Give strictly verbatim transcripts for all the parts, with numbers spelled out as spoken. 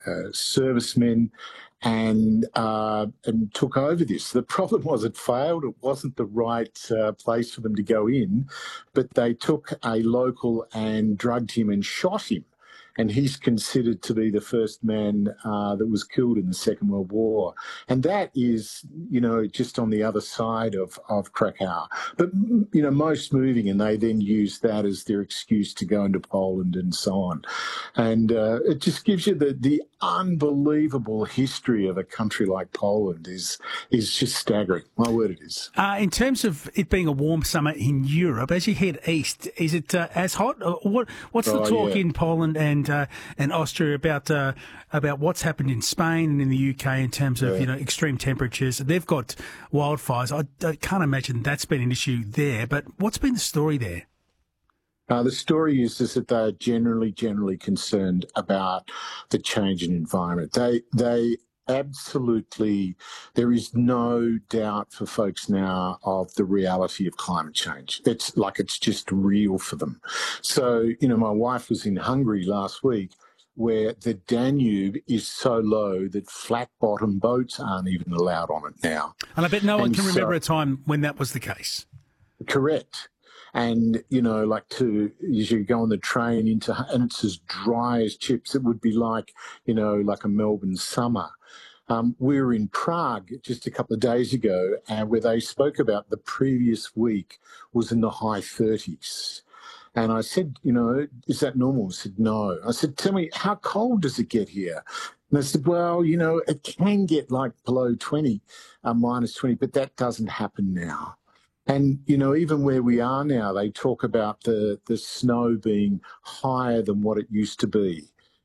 uh, servicemen and uh, and took over this. The problem was it failed. It wasn't the right uh, place for them to go in, but they took a local and drugged him and shot him. And he's considered to be the first man uh, that was killed in the Second World War. And that is, you know, just on the other side of, of Krakow. But, you know, most moving, and they then use that as their excuse to go into Poland and so on. And uh, it just gives you the, the unbelievable history of a country like Poland is is just staggering. My word, it is. Uh, in terms of it being a warm summer in Europe, as you head east, is it uh, as hot? Or what, what's the oh, talk yeah. in Poland and uh, and Austria about uh, about what's happened in Spain and in the U K in terms of yeah. you know extreme temperatures? They've got wildfires. I, I can't imagine that's been an issue there. But what's been the story there? Uh, the story is, is that they're generally, generally concerned about the change in environment. They, they absolutely, there is no doubt for folks now of the reality of climate change. It's like it's just real for them. So, you know, my wife was in Hungary last week, where the Danube is so low that flat-bottom boats aren't even allowed on it now. And I bet no one and can so, remember a time when that was the case. Correct. And, you know, like to, as you go on the train into, and it's as dry as chips, it would be like, you know, like a Melbourne summer. Um, we were in Prague just a couple of days ago, and where they spoke about the previous week was in the high thirties. And I said, you know, is that normal? I said, no. I said, tell me, how cold does it get here? And they said, well, you know, it can get like below twenty, uh, minus twenty, but that doesn't happen now. And, you know, even where we are now, they talk about the, the snow being higher than what it used to be.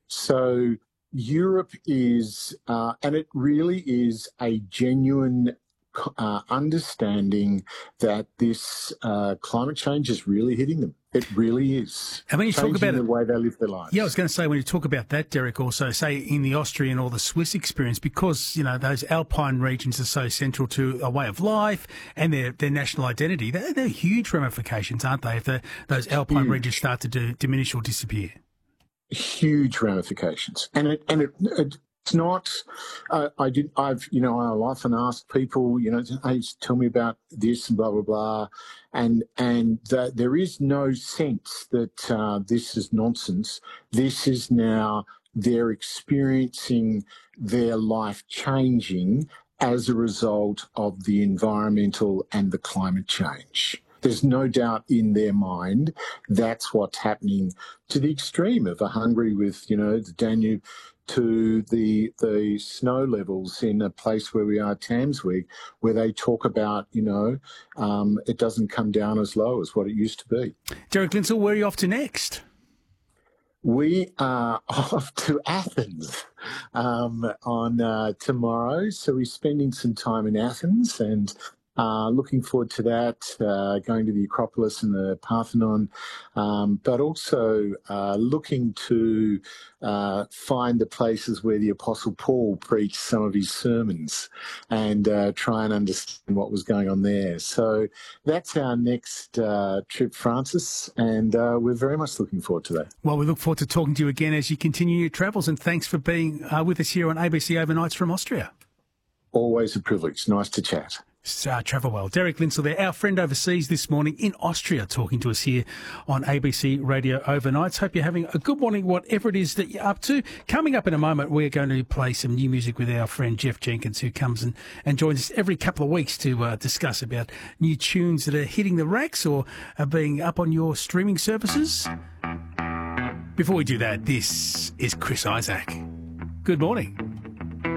So Europe is, uh, and it really is a genuine uh, understanding that this uh, climate change is really hitting them. It really is. And when you talk about the it, way they live their lives. Yeah, I was going to say, when you talk about that, Derek, also say in the Austrian or the Swiss experience, because, you know, those alpine regions are so central to a way of life and their, their national identity, they're, they're huge ramifications, aren't they, if the, those alpine huge. regions start to do, diminish or disappear? Huge ramifications. And it, and it, it It's not, uh, I did, I've, you know, I'll often ask people, you know, hey, tell me about this and blah, blah, blah. And, and that there is no sense that uh, this is nonsense. This is now, they're experiencing their life changing as a result of the environmental and the climate change. There's no doubt in their mind that's what's happening to the extreme of a Hungary with, you know, the Danube, to the the snow levels in a place where we are, Tamsweg, where they talk about, you know, um, it doesn't come down as low as what it used to be. Derek Lindsell, where are you off to next? We are off to Athens um, on uh, tomorrow. So we're spending some time in Athens and Uh, looking forward to that, uh, going to the Acropolis and the Parthenon, um, but also uh, looking to uh, find the places where the Apostle Paul preached some of his sermons and uh, try and understand what was going on there. So that's our next uh, trip, Francis, and uh, we're very much looking forward to that. Well, we look forward to talking to you again as you continue your travels, and thanks for being uh, with us here on A B C Overnights from Austria. Always a privilege. Nice to chat. Uh, travel well. Derek Lindsell there, our friend overseas this morning in Austria, talking to us here on A B C Radio Overnights. Hope you're having a good morning, whatever it is that you're up to. Coming up in a moment, we're going to play some new music with our friend Jeff Jenkins, who comes and, and joins us every couple of weeks to uh, discuss about new tunes that are hitting the racks or are being up on your streaming services. Before we do that, this is Chris Isaak. Good morning.